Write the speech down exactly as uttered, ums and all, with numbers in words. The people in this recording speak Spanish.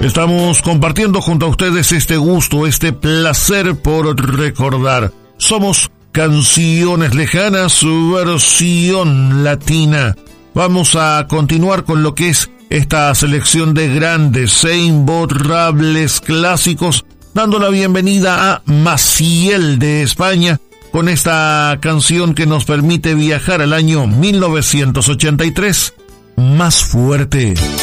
Estamos compartiendo junto a ustedes este gusto, este placer por recordar. Somos Canciones Lejanas, su versión latina. Vamos a continuar con lo que es esta selección de grandes e imborrables clásicos, dando la bienvenida a Maciel de España, con esta canción que nos permite viajar al año mil novecientos ochenta y tres, Más Fuerte.